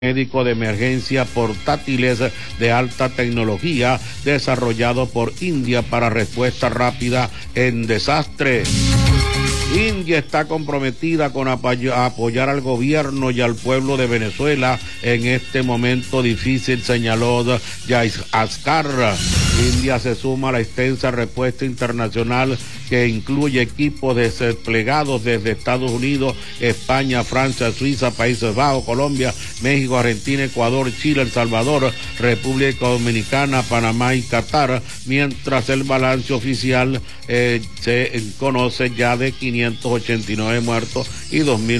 médico de emergencia portátiles de alta tecnología desarrollado por India para respuesta rápida en desastre. India está comprometida con apoyar al gobierno y al pueblo de Venezuela en este momento difícil, señaló Jaishankar. India se suma a la extensa respuesta internacional que incluye equipos desplegados desde Estados Unidos, España, Francia, Suiza, Países Bajos, Colombia, México, Argentina, Ecuador, Chile, El Salvador, República Dominicana, Panamá y Qatar, mientras el balance oficial se conoce ya de 589 muertos y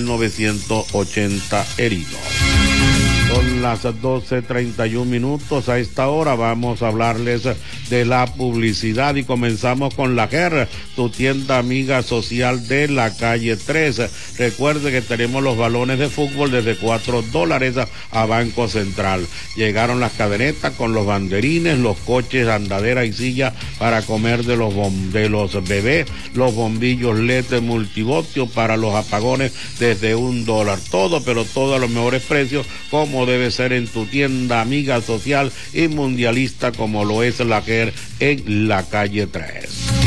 2.980 heridos. Son las 12:31. A esta hora vamos a hablarles de la publicidad y comenzamos con La GER, tu tienda amiga social de la calle 3. Recuerde que tenemos los balones de fútbol desde $4 a Banco Central. Llegaron las cadenetas con los banderines, los coches, andadera y silla para comer de los bebés, los bombillos LED multivoltio para los apagones desde $1. Todo, pero todo a los mejores precios, como debe ser en tu tienda amiga social y mundialista como lo es La GER en la calle 3.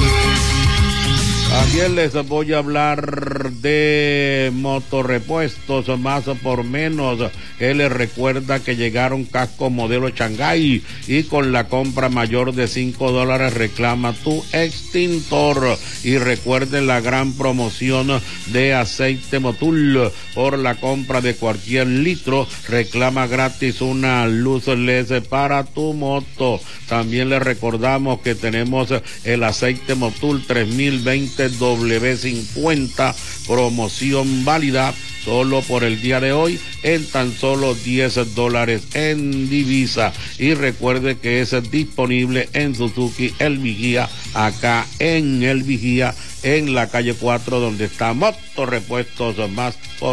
También les voy a hablar de motorrepuestos más por menos. Él les recuerda que llegaron cascos modelo Shanghai y con la compra mayor de $5 reclama tu extintor. Y recuerden la gran promoción de aceite Motul. Por la compra de cualquier litro reclama gratis una luz LED para tu moto. También les recordamos que tenemos el aceite Motul 3020 W50, promoción válida solo por el día de hoy en tan solo $10 en divisa. Y recuerde que es disponible en Suzuki El Vigía, acá en El Vigía, en la calle 4, donde está Motorrepuestos más por